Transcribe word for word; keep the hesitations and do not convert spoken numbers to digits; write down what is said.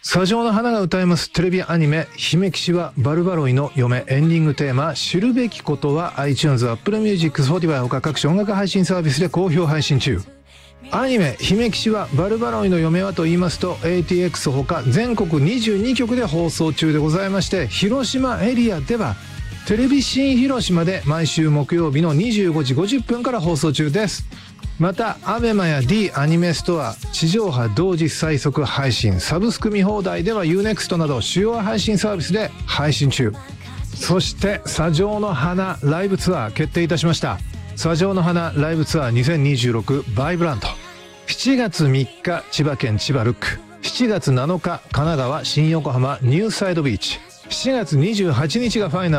砂上の花が歌いますテレビアニメ「姫騎士はバルバロイの嫁」エンディングテーマ「知るべきこと」は iTunes、Apple Music、Spotify 他各種音楽配信サービスで好評配信中。アニメ「姫騎士はバルバロイの嫁は」と言いますと エーティーエックス ほか全国にじゅうにきょくで放送中でございまして、広島エリアではテレビ新広島で毎週木曜日のにじゅうごじごじゅっぷんから放送中です。また アベマ や D アニメストア、地上波同時最速配信、サブスク見放題では ユーネクスト など主要配信サービスで配信中。そして砂上の花ライブツアー決定いたしました。砂上の花ライブツアーにせんにじゅうろくバイブランド、しちがつみっか千葉県千葉ルック、しちがつなのか神奈川新横浜ニューサイドビーチ、しちがつにじゅうはちにちがファイナル